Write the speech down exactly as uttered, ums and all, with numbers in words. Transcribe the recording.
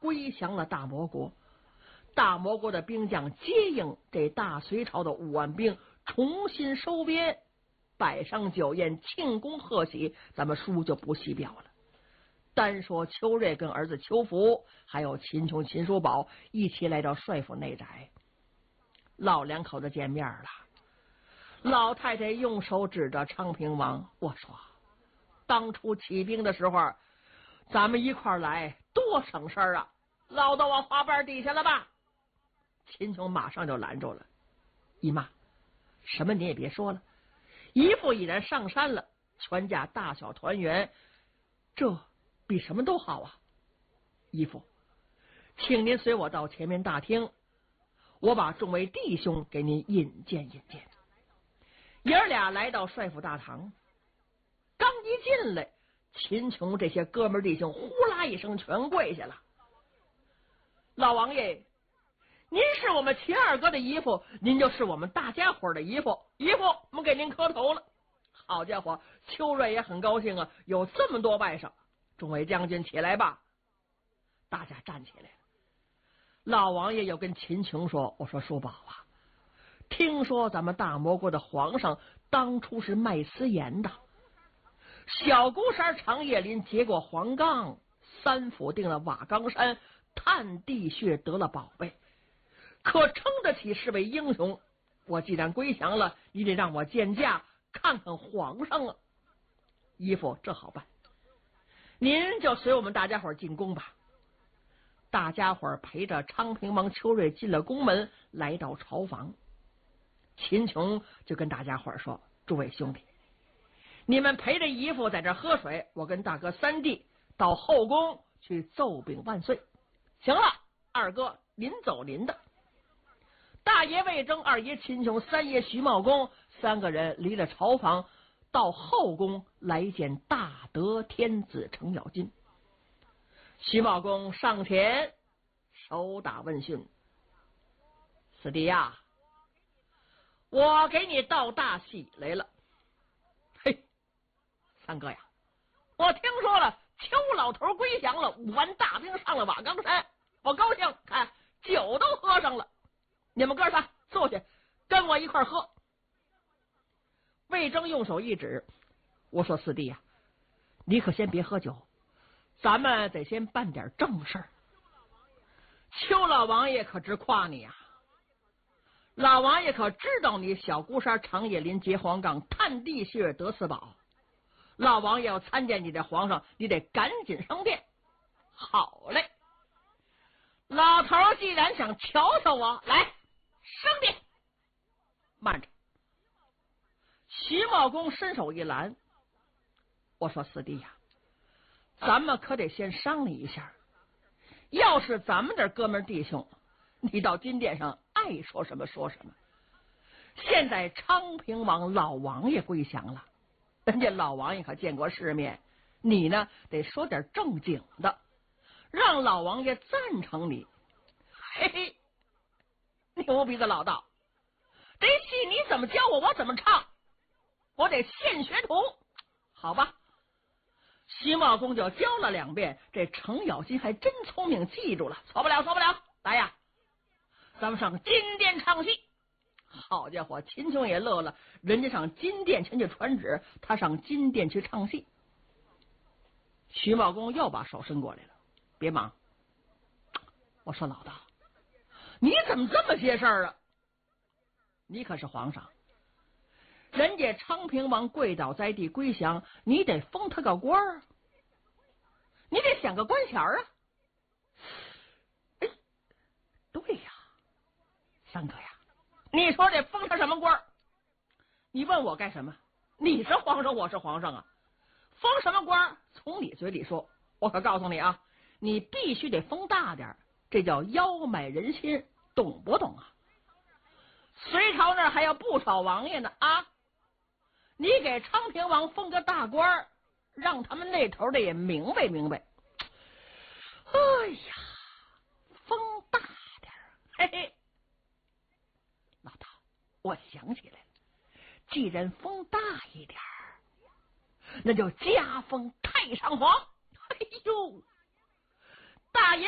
归降了大魔国。大魔国的兵将接应这大隋朝的五万兵，重新收编，摆上酒宴，庆功贺喜，咱们书就不细表了。单说邱瑞跟儿子邱福，还有秦琼、秦叔宝一起来到帅府内宅，老两口子见面了。老太太用手指着昌平王，我说：“当初起兵的时候，咱们一块来，多省事儿啊！捞到我花瓣底下了吧？”秦琼马上就拦住了：“姨妈，什么你也别说了，姨父已然上山了，全家大小团圆，这比什么都好啊！姨父，请您随我到前面大厅，我把众位弟兄给您引荐引荐。”爷儿俩来到帅府大堂，刚一进来，秦琼这些哥们弟兄呼啦一声全跪下了。老王爷，您是我们秦二哥的姨父，您就是我们大家伙的姨父，姨父我们给您磕头了。好家伙，邱瑞也很高兴啊，有这么多外甥。众位将军起来吧。大家站起来。老王爷又跟秦琼说：“我说叔宝啊，听说咱们大魔国的皇上当初是卖私盐的，小孤山长叶林结过黄冈，三府定了瓦岗山，探地穴得了宝贝，可称得起是位英雄。我既然归降了，你得让我见驾看看皇上啊。姨父，这好办，您就随我们大家伙进宫吧。”大家伙陪着昌平王邱瑞进了宫门，来到朝房。秦琼就跟大家伙说：“诸位兄弟，你们陪着姨父在这喝水，我跟大哥三弟到后宫去奏禀万岁。行了，二哥您走您的。”大爷魏征、二爷秦琼、三爷徐茂公三个人离了朝房，到后宫来见大德天子程咬金。徐茂公上前手打问讯：“四弟呀，我给你道大喜来了。”“嘿，三哥呀，我听说了，邱老头归降了，五万大兵上了瓦岗山，我高兴，看酒都喝上了。你们哥仨坐下，跟我一块喝。”魏征用手一指，我说：“四弟呀，你可先别喝酒，咱们得先办点正事儿。邱老王爷可直夸你呀、啊，老王爷可知道你小孤山长叶林结黄冈，探地穴得四宝。老王爷要参见你的皇上，你得赶紧升殿。”“好嘞，老头既然想瞧瞧我，来升殿。”“慢着！”徐茂公伸手一拦，我说：“四弟呀，咱们可得先商量一下，要是咱们的哥们弟兄，你到金殿上爱说什么说什么。现在昌平王老王爷归降了，人家老王爷可见过世面，你呢得说点正经的，让老王爷赞成你。”“嘿嘿，牛逼的老道，这戏你怎么教我，我怎么唱，我得现学徒。好吧。”徐茂公就教了两遍，这程咬金还真聪明，记住了，错不了，错不了。来呀，咱们上金殿唱戏。好家伙，秦琼也乐了，人家上金殿前去传旨，他上金殿去唱戏。徐茂公又把手伸过来了：“别忙。”我说：“老大，你怎么这么些事儿啊？你可是皇上，人家昌平王跪倒在地归降，你得封他个官儿，你得想个官衔啊。”“哎，对呀，三哥呀，你说得封他什么官儿？你问我干什么？你是皇上，我是皇上啊，封什么官儿？从你嘴里说，我可告诉你啊，你必须得封大点，这叫腰买人心，懂不懂啊？隋朝那儿还有不少王爷呢啊！你给昌平王封个大官，让他们那头的也明白明白。哎呀，封大点，嘿嘿。老大，我想起来了，既然封大一点，那就加封太上皇。哎呦，